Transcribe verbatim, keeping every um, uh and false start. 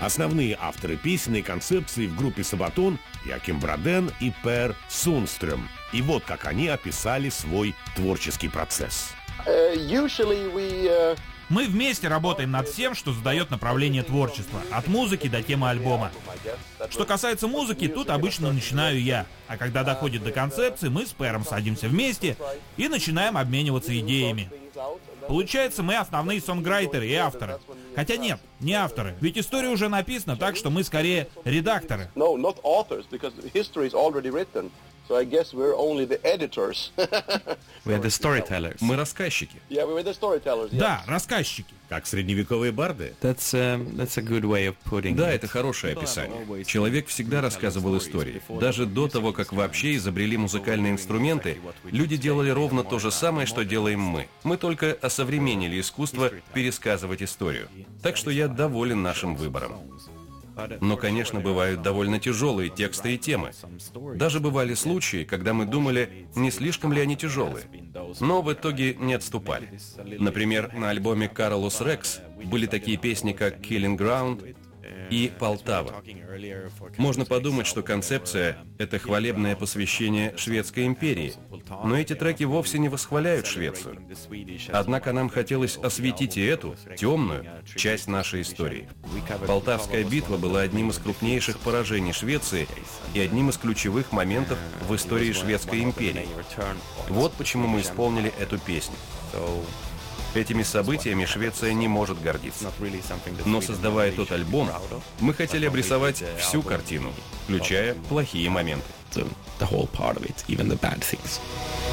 Основные авторы песен и концепции в группе Sabaton — Яким Броден и Пер Сунстрöm. И вот как они описали свой творческий процесс. Uh, usually we, uh... Мы вместе работаем над всем, что задает направление творчества, от музыки до темы альбома. Что касается музыки, тут обычно начинаю я, а когда доходит до концепции, мы с Пером садимся вместе и начинаем обмениваться идеями. Получается, мы основные сонграйтеры и авторы. Хотя нет, не авторы, ведь история уже написана, так что мы скорее редакторы. No, not authors, because history is already written. So I guess we're only the editors. We are the storytellers. Мы рассказчики. Yeah, we're the storytellers. Yes. Да, рассказчики. Как средневековые барды. That's, uh, that's a good way of putting Да, it. это хорошее описание. Человек всегда рассказывал истории. Даже до того, как вообще изобрели музыкальные инструменты, люди делали ровно то же самое, что делаем мы. Мы только осовременили искусство пересказывать историю. Так что я доволен нашим выбором. Но, конечно, бывают довольно тяжелые тексты и темы. Даже бывали случаи, когда мы думали, не слишком ли они тяжелые. Но в итоге не отступали. Например, на альбоме Carolus Rex были такие песни, как Killing Ground и Полтава. Можно подумать, что концепция — это хвалебное посвящение Шведской империи, но эти треки вовсе не восхваляют Швецию. Однако нам хотелось осветить и эту, темную, часть нашей истории. Полтавская битва была одним из крупнейших поражений Швеции и одним из ключевых моментов в истории Шведской империи. Вот почему мы исполнили эту песню. Этими событиями Швеция не может гордиться. Но создавая тот альбом, мы хотели обрисовать всю картину, включая плохие моменты. The whole part of it, even the bad things.